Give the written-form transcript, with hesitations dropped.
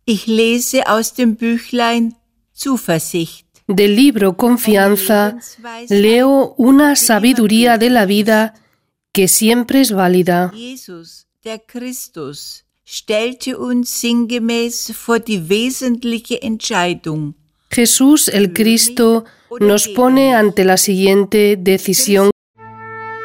Ich lese aus dem Büchlein Zuversicht. Del libro Confianza leo una sabiduría de la vida que siempre es válida. Jesus, der Christus, stellte uns sinngemäß vor die wesentliche Entscheidung. Jesús el Cristo nos pone ante la siguiente decisión